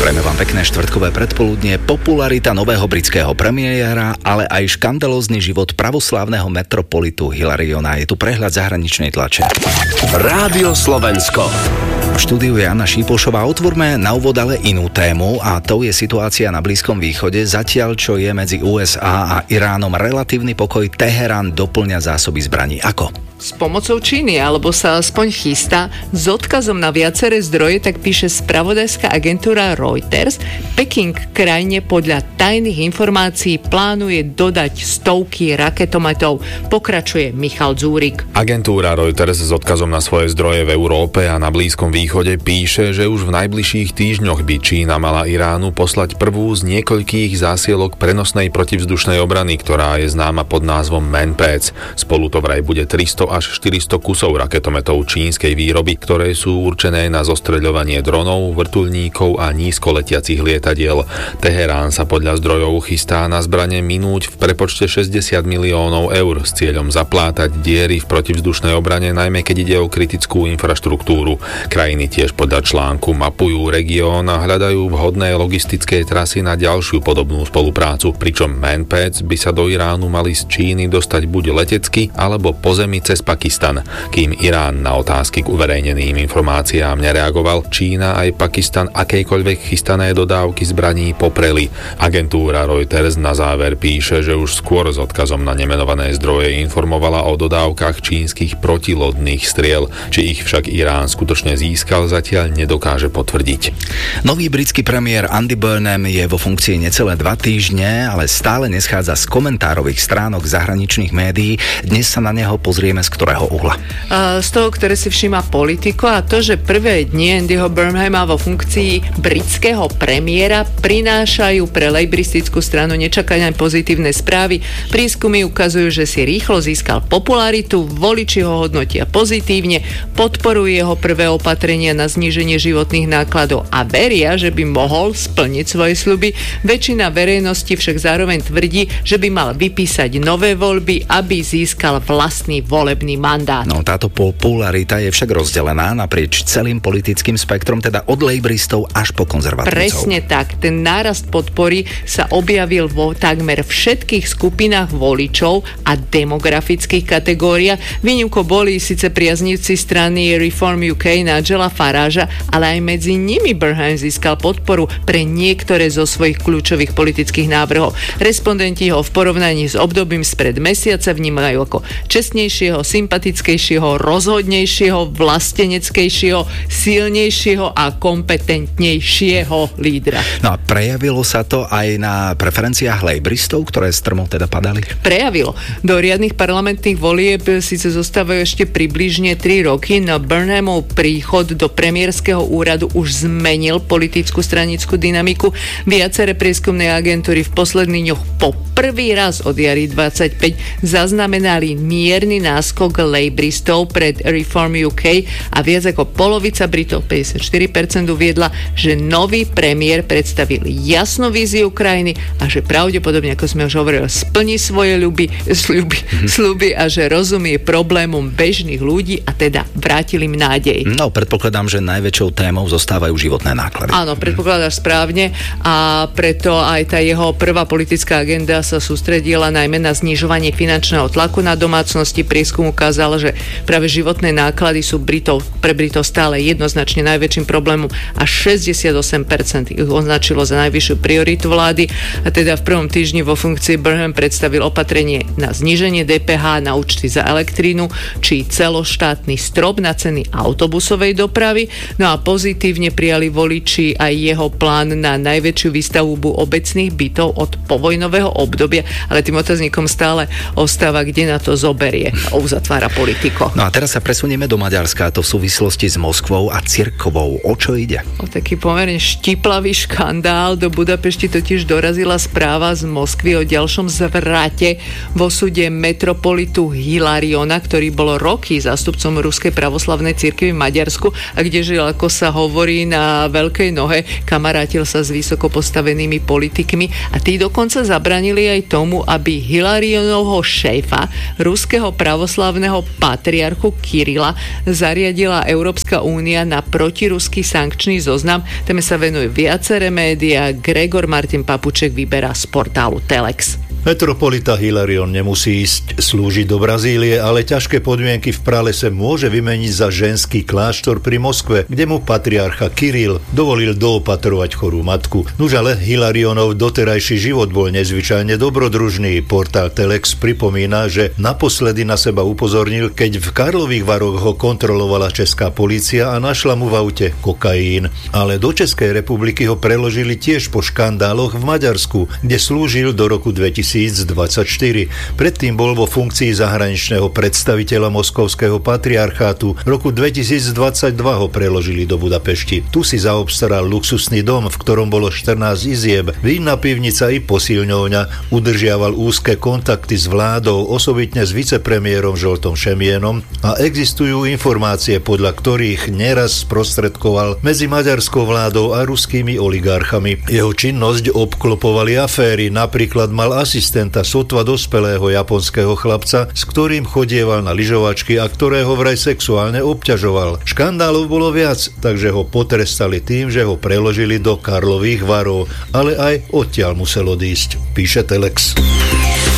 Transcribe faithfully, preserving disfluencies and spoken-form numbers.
Prajeme vám pekné štvrtkové predpoludnie. Popularita nového britského premiéra, ale aj škandalózny život pravoslávneho metropolitu Hilariona. Je tu prehľad zahraničnej tlače. Rádio Slovensko. V štúdiu je Anna Šípošová. Otvorme na úvod ale inú tému a to je situácia na Blízkom východe. Zatiaľ, čo je medzi ú es á a Iránom relatívny pokoj, Teherán doplňa zásoby zbraní. Ako? S pomocou Číny, alebo sa aspoň chystá. S odkazom na viaceré zdroje, tak píše spravodajská agentúra Reuters. Peking krajine podľa tajných informácií plánuje dodať stovky raketometov. Pokračuje Michal Dzúrik. Agentúra Reuters s odkazom na svoje zdroje v Európe a na Blízkom východe píše, že už v najbližších týždňoch by Čína mala Iránu poslať prvú z niekoľkých zásielok prenosnej protivzdušnej obrany, ktorá je známa pod názvom Manpads. Spolu to vraj bude tristo až štyristo kusov raketometov čínskej výroby, ktoré sú určené na zostreľovanie dronov, vrtuľníkov a nízkoletiacich lietadiel. Teherán sa podľa zdrojov chystá na zbrane minúť v prepočte šesťdesiat miliónov eur s cieľom zaplátať diery v protivzdušnej obrane, najmä keď ide o kritickú infraštruktúru. Krajiny tiež podľa článku mapujú región a hľadajú vhodné logistické trasy na ďalšiu podobnú spoluprácu, pričom Manpads by sa do Iránu mali z Číny dostať buď letecky alebo po zemi cez Pakistan. Kým Irán na otázky k uverejneným informáciám nereagoval, Čína aj Pakistan akejkoľvek chystané dodávky zbraní popreli. Agentúra Reuters na záver píše, že už skôr s odkazom na nemenované zdroje informovala o dodávkach čínskych protilodných striel. Či ich však Irán skutočne získal, zatiaľ nedokáže potvrdiť. Nový britský premiér Andy Burnham je vo funkcii necelé dva týždne, ale stále neschádza z komentárových stránok zahraničných médií. Dnes sa na neho pozrieme z ktorého uhla? Z toho, ktoré si všíma Politico, a to, že prvé dni Andyho Burnhama vo funkcii britského premiéra prinášajú pre lejbristickú stranu nečakane pozitívne správy. Prískumy ukazujú, že si rýchlo získal popularitu, voliči ho hodnotia pozitívne, podporujú jeho prvé opatrenia na zníženie životných nákladov a veria, že by mohol splniť svoje sľuby. Väčšina verejnosti však zároveň tvrdí, že by mal vypísať nové voľby, aby získal vlastný volebný mandát. No, táto popularita je však rozdelená naprieč celým politickým spektrom, teda od lejbristov až po konzervatívcov. Presne tak. Ten nárast podpory sa objavil vo takmer všetkých skupinách voličov a demografických kategóriách. Výnimkou boli síce priaznivci strany Reform ú ká Nigela Faragea, ale aj medzi nimi Burnham získal podporu pre niektoré zo svojich kľúčových politických návrhov. Respondenti ho v porovnaní s obdobím spred mesiaca vnímajú ako čestnejšieho, sympatickejšieho, rozhodnejšieho, vlasteneckejšieho, silnejšieho a kompetentnejšieho lídra. No a prejavilo sa to aj na preferenciách lejbristov, ktoré strmo teda padali? Prejavilo. Do riadnych parlamentných volieb síce zostávajú ešte približne tri roky, no Burnhamov príchod do premiérskeho úradu už zmenil politickú stranickú dynamiku. Viaceré prieskumné agentúry v posledných dňoch po prvý raz od jary dvadsaťpäť zaznamenali mierny náskok lejbristov pred Reform ú ká a viac ako polovica Britov, päťdesiatštyri percent, uviedla, že nový premiér predstavil jasnú víziu krajiny a že pravdepodobne, ako sme už hovorili, splní svoje ľuby, sľuby, mm-hmm. sľuby a že rozumie problémom bežných ľudí a teda vrátil im nádej. No, predpokladám, že najväčšou témou zostávajú životné náklady. Áno, predpokladáš správne a preto aj tá jeho prvá politická agenda sa sústredila najmä na znižovanie finančného tlaku na domácnosti. Prieskum ukázal, že práve životné náklady sú Britov, pre Britov stále jednoznačne najväčším problémom a šesťdesiatosem percent ich označilo za najvyššiu prioritu vlády. A teda v prvom týždni vo funkcii Burnham predstavil opatrenie na zníženie dé pé há na účty za elektrínu či celoštátny strop na ceny autobusovej dopravy. No a pozitívne prijali voliči aj jeho plán na najväčšiu výstavbu obecných bytov od povojnového obdobia, ale tým otáznikom stále ostáva, kde na to zoberie a uzatvára Politico. No a teraz sa presunieme do Maďarska, a to v súvislosti s Moskvou a cirkvou. O čo ide? O taký pomerne štiplavý škandál. Do Budapešti totiž dorazila správa z Moskvy o ďalšom zvrate vo súde metropolitu Hilariona, ktorý bol roky zástupcom Ruskej pravoslavnej cirkvi v Maďarsku. a kde žil, ako sa hovorí, na veľkej nohe, kamarátil sa s vysoko postavenými politikmi a tí dokonca zabranili aj tomu, aby Hilarionovho šéfa, ruského pravoslavného patriarchu Kirila, zariadila Európska únia na protiruský sankčný zoznam. Téme sa venujú viaceré médiá. Gregor Martin Papuček vyberá z portálu Telex. Metropolita Hilarion nemusí ísť slúžiť do Brazílie, ale ťažké podmienky v pralese môže vymeniť za ženský kláštor pri Moskve, kde mu patriarcha Kiril dovolil doopatrovať chorú matku. Nuž ale Hilarionov doterajší život bol nezvyčajne dobrodružný. Portál Telex pripomína, že naposledy na seba upozornil, keď v Karlových Varoch ho kontrolovala česká polícia a našla mu v aute kokain. Ale do Českej republiky ho preložili tiež po škandáloch v Maďarsku, kde slúžil do roku dvetisícdvadsaťštyri. Predtým bol vo funkcii zahraničného predstaviteľa moskovského patriarchátu. V roku dvetisícdvadsaťdva ho preložili do Budapešti. Tu si zaobstaral luxusný dom, v ktorom bolo štrnásť izieb, vínna pivnica i posilňovňa. Udržiaval úzke kontakty s vládou, osobitne s vicepremiérom Žoltom Šemienom, a existujú informácie, podľa ktorých neraz sprostredkoval medzi maďarskou vládou a ruskými oligarchami. Jeho činnosť obklopovali aféry, napríklad mal asistenta sotva dospelého japonského chlapca, s ktorým chodieval na lyžovačky a ktorého vraj sexuálne obťažoval. Škandálov bolo viac, takže ho potrestali tým, že ho preložili do Karlových Varov, ale aj odtiaľ musel odísť, píše Telex.